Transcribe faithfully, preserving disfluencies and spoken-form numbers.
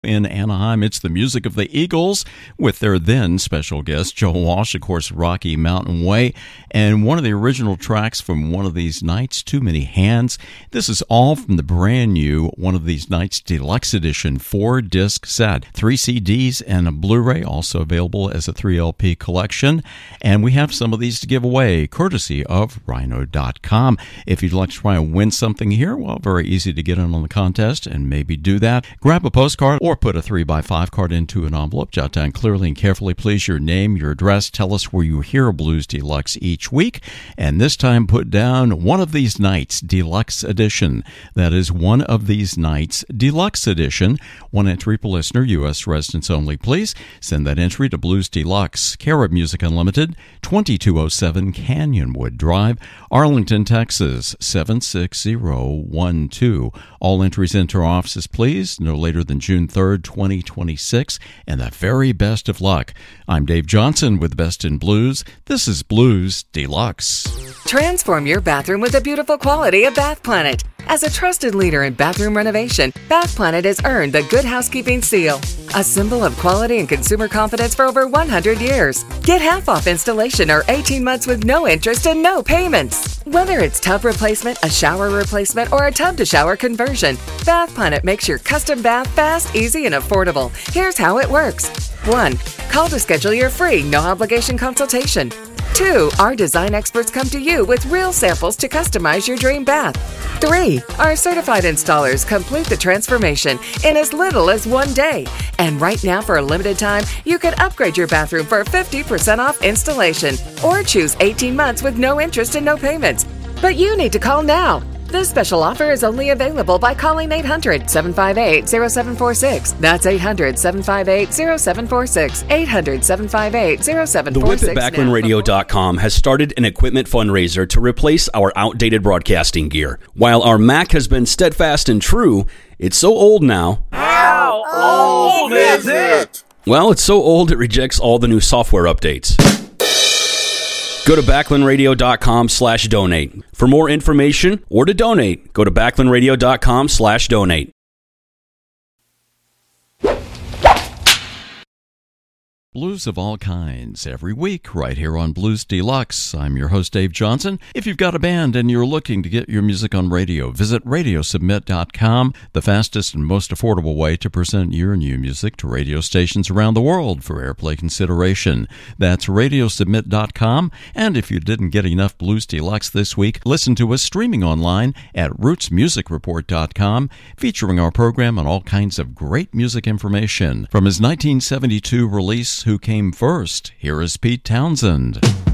In Anaheim, it's the music of the Eagles with their then special guest, Joe Walsh, of course, Rocky Mountain Way, and one of the original tracks from One of These Nights, Too Many Hands. This is all from the brand new One of These Nights Deluxe Edition four-disc set. Three C Ds and a Blu-ray, also available as a three L P collection. And we have some of these to give away, courtesy of Rhino dot com. If you'd like to try and win something here, well, very easy to get in on the contest and maybe do that. Grab a postcard or put a three by five card into an envelope. Jot down clearly and carefully, please, your name, your address. Tell us where you hear Blues Deluxe each week. And this time put down One of These Nights Deluxe Edition. That is One of These Nights Deluxe Edition. One entry per listener, U S residents only, please. Send that entry to Blues Deluxe, care of Music Unlimited, twenty-two oh seven Canyonwood Drive, Arlington, Texas, seven six zero one two. All entries into our offices, please, no later than June third, twenty twenty-six, and the very best of luck. I'm Dave Johnson with Best in Blues. This is Blues Deluxe. Transform your bathroom with the beautiful quality of Bath Planet. As a trusted leader in bathroom renovation, Bath Planet has earned the Good Housekeeping Seal, a symbol of quality and consumer confidence for over one hundred years. Get half off installation or eighteen months with no interest and no payments. Whether it's tub replacement, a shower replacement, or a tub-to-shower conversion, Bath Planet makes your custom bath fast, easy, and affordable. Here's how it works. one. Call to schedule your free, no-obligation consultation. two. Our design experts come to you with real samples to customize your dream bath. three. Our certified installers complete the transformation in as little as one day. And right now, for a limited time, you can upgrade your bathroom for fifty percent off installation or choose eighteen months with no interest and no payments. But you need to call now. This special offer is only available by calling eight hundred, seven five eight, zero seven four six. That's eight hundred, seven five eight, zero seven four six. eight hundred, seven five eight, zero seven four six. The Whip at Backlund Radio dot com has started an equipment fundraiser to replace our outdated broadcasting gear. While our Mac has been steadfast and true, it's so old now. How old is it? Well, it's so old it rejects all the new software updates. Go to Backlund Radio dot com slash donate. For more information or to donate, go to Backlund Radio dot com slash donate. Blues of all kinds every week right here on Blues Deluxe. I'm your host, Dave Johnson. If you've got a band and you're looking to get your music on radio, visit radio submit dot com, the fastest and most affordable way to present your new music to radio stations around the world for airplay consideration. That's radio submit dot com. And if you didn't get enough Blues Deluxe this week, listen to us streaming online at roots music report dot com, featuring our program and all kinds of great music information. From his nineteen seventy-two release, Who Came First, here is Pete Townsend.